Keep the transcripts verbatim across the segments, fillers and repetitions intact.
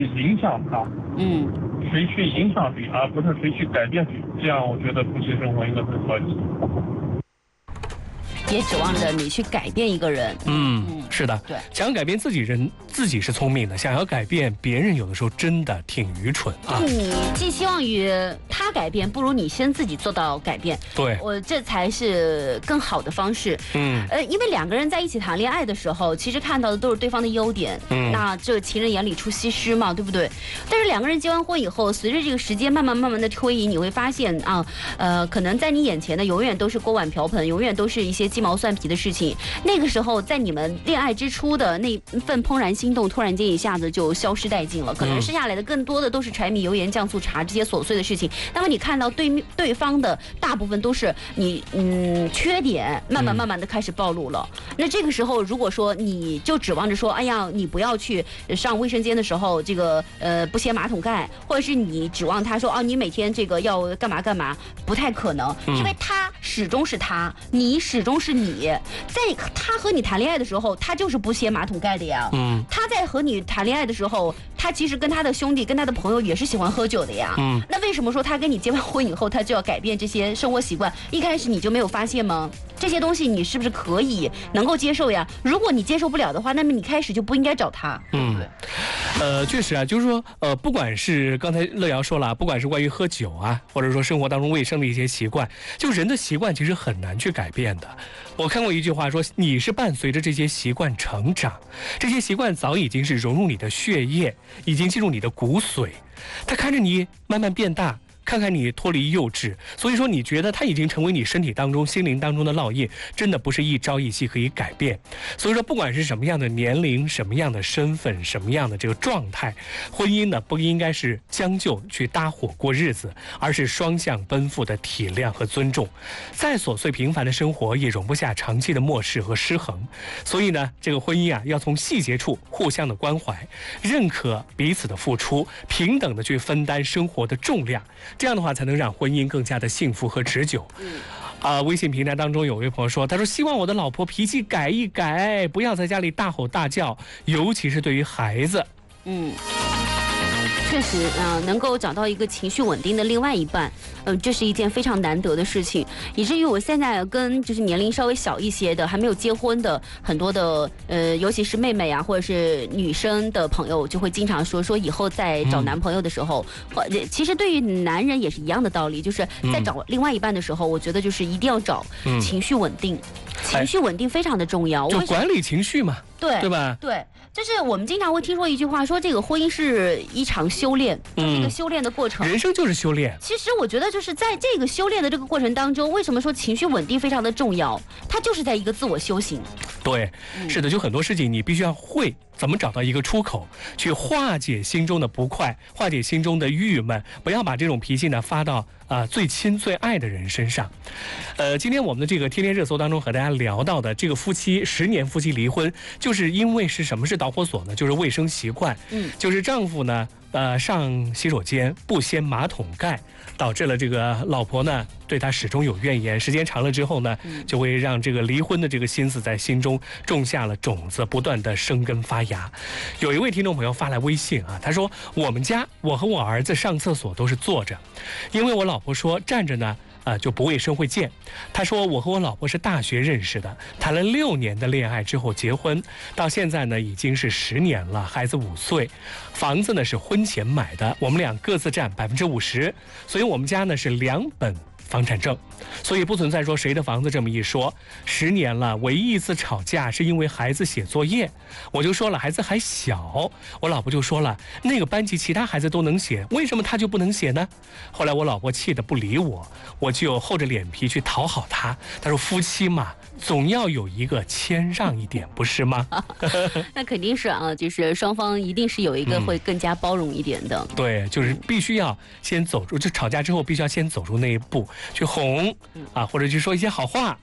影响他， 嗯， 谁去影响谁，而不是谁去改变谁。这样我觉得夫妻生活应该会好一些。 别指望着你去改变一个人。 嗯，嗯是的， 对， 想要改变自己人，自己是聪明的；想要改变别人，有的时候真的挺愚蠢啊。 你寄希望于他改变，不如你先自己做到改变。 对， 我这才是更好的方式。 嗯， 呃，因为两个人在一起谈恋爱的时候，其实看到的都是对方的优点。 嗯， 那这情人眼里出西施嘛，对不对？但是两个人结完婚以后，随着这个时间慢慢慢慢的推移，你会发现啊，呃，可能在你眼前的永远都是锅碗瓢盆，永远都是一些鸡毛蒜皮的事情。那个时候，在你们恋爱之初的那份怦然心动，突然间一下子就消失殆尽了。可能剩下来的更多的都是柴米油盐酱醋茶这些琐碎的事情。那么你看到对对方的大部分都是你嗯缺点，慢慢慢慢的开始暴露了。嗯、那这个时候，如果说你就指望着说，哎呀，你不要去上卫生间的时候，这个呃不掀马桶盖，或者是你指望他说，哦，你每天这个要干嘛干嘛，不太可能， 嗯、 因为他始终是他，你始终是你。在他和你谈恋爱的时候，他就是不掀马桶盖的呀。 嗯， 他在和你谈恋爱的时候，他其实跟他的兄弟、跟他的朋友也是喜欢喝酒的呀。 嗯， 那为什么说他跟你结完婚以后，他就要改变这些生活习惯？一开始你就没有发现吗？这些东西你是不是可以能够接受呀？如果你接受不了的话，那么你开始就不应该找他。 嗯，呃，确实啊，就是说，呃，不管是刚才乐瑶说了，不管是关于喝酒啊，或者说生活当中卫生的一些习惯，就人的习惯其实很难去改变的。我看过一句话说，你是伴随着这些习惯成长，这些习惯早已经是融入你的血液，已经进入你的骨髓，它看着你慢慢变大。看看你脱离幼稚，所以说你觉得它已经成为你身体当中、心灵当中的烙印，真的不是一朝一夕可以改变。所以说，不管是什么样的年龄、什么样的身份、什么样的这个状态，婚姻呢不应该是将就去搭伙过日子，而是双向奔赴的体谅和尊重。再琐碎平凡的生活也容不下长期的漠视和失衡。所以呢，这个婚姻啊，要从细节处互相的关怀，认可彼此的付出，平等的去分担生活的重量。这样的话才能让婚姻更加的幸福和持久。嗯，啊、呃，微信平台当中有位朋友说，他说希望我的老婆脾气改一改，不要在家里大吼大叫，尤其是对于孩子。 嗯。确实，啊、呃，能够找到一个情绪稳定的另外一半，嗯、呃，这是一件非常难得的事情。以至于我现在跟就是年龄稍微小一些的、还没有结婚的很多的，呃，尤其是妹妹啊，或者是女生的朋友，就会经常说说以后在找男朋友的时候，或、嗯、其实对于男人也是一样的道理，就是在找另外一半的时候，我觉得就是一定要找情绪稳定，嗯、情绪稳定非常的重要， 就管理情绪嘛。 对对吧？ 对，就是我们经常会听说一句话，说这个婚姻是一场修炼，就是一个修炼的过程。 人生就是修炼。 其实我觉得就是在这个修炼的这个过程当中，为什么说情绪稳定非常的重要？它就是在一个自我修行。 对，是的，就很多事情你必须要会怎么找到一个出口，去化解心中的不快，化解心中的郁闷，不要把这种脾气呢发到啊、呃、最亲最爱的人身上。呃，今天我们的这个天天热搜当中和大家聊到的这个夫妻十年夫妻离婚，就是因为是什么是导火索呢？就是卫生习惯，嗯，就是丈夫呢呃上洗手间不掀马桶盖，导致了这个老婆呢对他始终有怨言，时间长了之后呢，就会让这个离婚的这个心思在心中种下了种子，不断的生根发芽。有一位听众朋友发来微信啊，他说我们家我和我儿子上厕所都是坐着，因为我老婆说站着呢啊、呃，就不卫生会溅。他说我和我老婆是大学认识的，谈了六年的恋爱之后结婚，到现在呢已经是十年了，孩子五岁，房子呢是婚前买的，我们俩各自占百分之五十，所以我们家呢是两本房产证，所以不存在说谁的房子这么一说。十年了，唯一一次吵架是因为孩子写作业，我就说了孩子还小，我老婆就说了那个班级其他孩子都能写，为什么他就不能写呢？后来我老婆气得不理我，我就厚着脸皮去讨好她。她说夫妻嘛，总要有一个谦让一点，不是吗？ 那肯定是啊，就是双方一定是有一个会更加包容一点的。 嗯、对，就是必须要先走出，就吵架之后必须要先走出那一步。去哄啊，或者去说一些好话。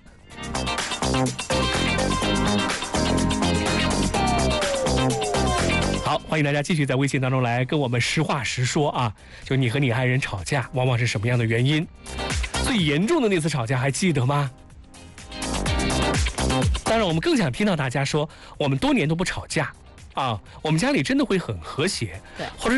好，欢迎大家继续在微信当中来跟我们实话实说啊，就你和你爱人吵架，往往是什么样的原因？最严重的那次吵架还记得吗？当然，我们更想听到大家说，我们多年都不吵架。 啊，我们家里真的会很和谐， 对， 或者